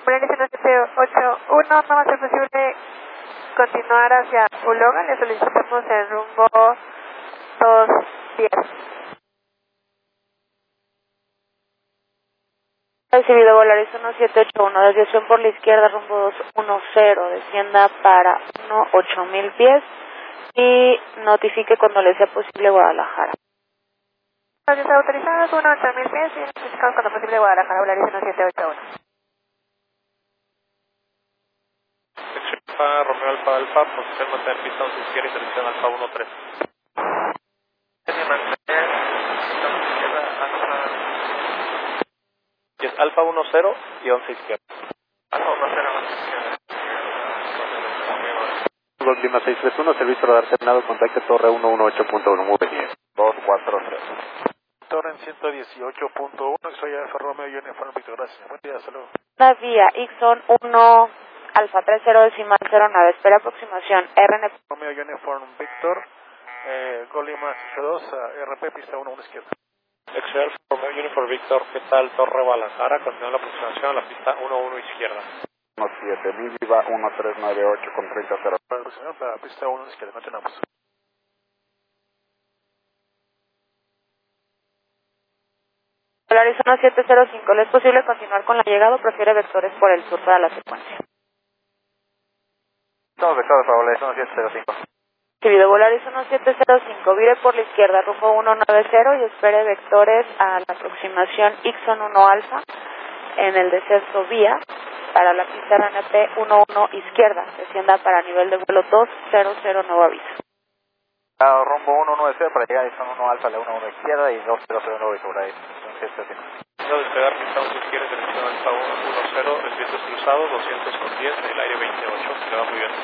Volaris 1781, no va a ser posible continuar hacia Uloga, le solicitamos el rumbo 210. Recibido Volaris 1781, desviación por la izquierda, rumbo 210, descienda para 8000 pies y notifique cuando le sea posible Guadalajara. Está autorizado, 8000 pies y notificamos cuando posible Guadalajara, Volaris 1781. Alfa, Romeo Alfa Alfa, posición mantener pista 11 izquierda y selección Alfa 13. Y es Alfa 10 y 11 izquierda. Alfa 10, 11 izquierda. Gol Lima 631, servicio radar terminado, contacto Torre 118.1, muy bien. 240. Torre en 118.1, soy Alfa Romeo Uniform Victor, gracias. Buen día, saludos. La vía Ixon 1 Alfa 30 decimal 09, espera aproximación RN. Romeo Uniform Victor, Gol Lima 82, RP pista 11 izquierda. Excel Romeo Uniform Victor, ¿qué tal? Torre Guadalajara, continúa la aproximación a la pista 11 izquierda. 7000, viva 1398 con 30-0. Aproximación para la pista 1 izquierda, no tenemos. Volaris 1705, ¿le es posible continuar con la llegada o prefiere vectores por el sur para la secuencia? Estamos vectores para Volaris 1705. Recibido Volaris 1705, vire por la izquierda, rumbo 190 y espere vectores a la aproximación Ixon 1 Alfa en el descenso vía para la pista RNP 11 izquierda, descienda para nivel de vuelo 200, nuevo aviso. Rumbo 190 para llegar a Ixon 1 Alfa, la 11 izquierda y 200 sobre ahí. No despegar pista 11 izquierda, selección Alfa 10, el viento es cruzado, 200 con 10, en el aire 28, se le va muy bien.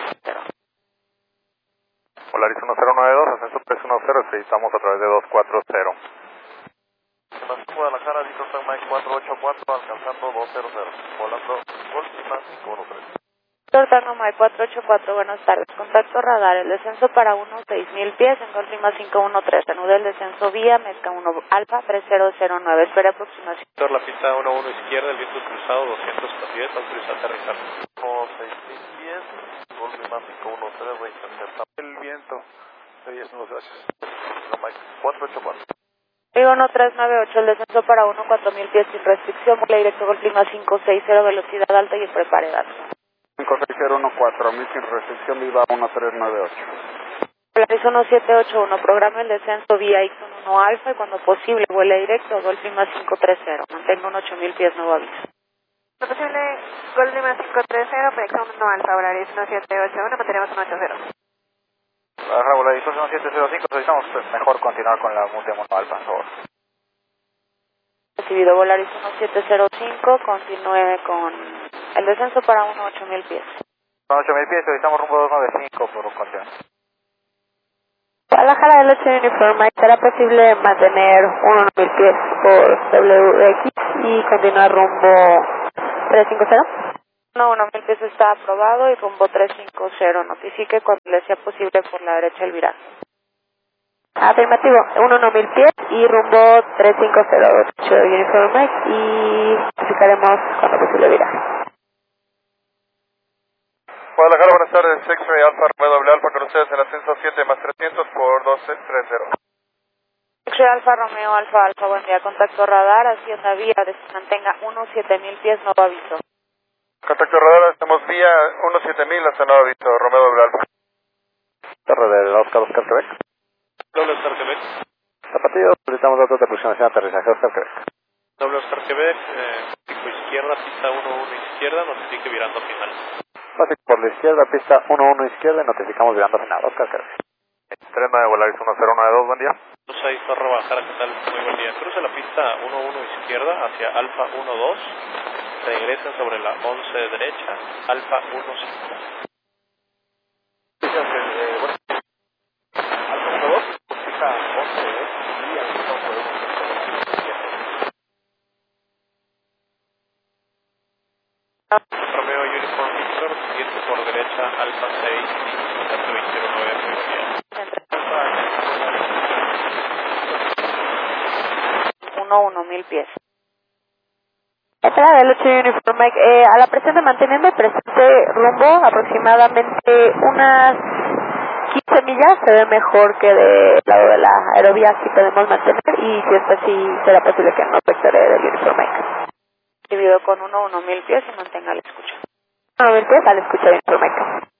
Volaris 1092, ascenso 310, estamos a través de 240. Guadalajara, Dito Mike 484, alcanzando 200, volando Gol Lima 513. Tortano Mike 484, buenas tardes, contacto radar, el descenso para 6000 pies en Gol Lima 513, reanude el descenso vía Mezca 1 Alfa 3009, espera aproximación. La pista 11 izquierda, el viento es cruzado, 200 con 10, autoriza aterrizar. 6000 pies, Gol Lima 513, voy a intentar. El viento, 10 nudos, gracias. Mike 484. Vigo 1398, el descenso para 4000 pies sin restricción, vuela directo Gol Lima 560, velocidad alta y en prepare datos. 5601, 4000 sin restricción, viva 1398. Volaris 1781, programa el descenso vía Ixon 1 Alfa y cuando posible vuela directo Gol Lima 530, mantenga un 8000 pies, nuevo aviso. Lo posible, Gol Lima 530, proyección 1 Alfa, Volaris 1781, mantenemos un 80. Baja Volaris 1705, solicitamos mejor continuar con la multa 1 Alfa, por favor. Recibido Volaris 1705, continúe con el descenso para 8000 pies. Con 8000 pies, solicitamos rumbo 295 por continuar. Guadalajara del 8 Uniforme, ¿será posible mantener 1000 pies por WX y continuar rumbo 350? No, 1000 pies está aprobado y rumbo 350, notifique cuando le sea posible por la derecha el viraje. Afirmativo, 1000 pies y rumbo 350, 8 Uniforme y notificaremos cuando posible viraje. Guadalajara, buenas tardes, X-Ray Alfa, Romeo Alfa con ustedes en ascenso 7 más 300 por 1230. X-Ray Alfa, Romeo Alfa, Alfa, buen día, contacto radar, hacienda vía, mantenga 7000 pies, nuevo aviso. Contacto radar, estamos vía 7000 hasta nuevo aviso, Romeo Alfa. Torre del Oscar Quebec. Doble Oscar Quebec. Zapatillo, solicitamos datos de aproximación aterrizaje Oscar Quebec. Doble Oscar Quebec, pico izquierda, pista 11 izquierda, notifique virando final. Básico por la izquierda, pista 11 izquierda y notificamos virando final, Oscar Quebec. 39 Volaris 1092, buen día. Ahí Torre Guadalajara, ¿qué tal? Muy buen día. Cruza la pista 11 izquierda hacia Alfa 12, regresa sobre la 11 derecha, Alfa 15. Alfa 12, pista 11 y Alfa 11. Romeo Uniform Victor, siguiente por derecha, Alfa 6, contacto 209, muy buen día. 1000 pies. Era del 8 Uniform Mike. A la presente, manteniendo presente rumbo aproximadamente unas 15 millas, se ve mejor que del lado de la aerovía, si podemos mantener, y si es así, será posible que no vectore del Uniform Mike. Dividido con 1000 pies y mantenga la escucha. 1000 pies, al escucha Uniform Mike.